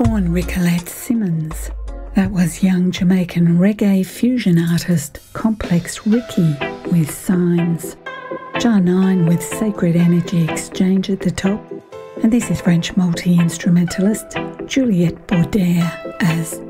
born Ricolette Simmons. That was young Jamaican reggae fusion artist Complex Ricky with Signs. Jar 9 with Sacred Energy Exchange at the top. And this is French multi-instrumentalist Juliette Baudet as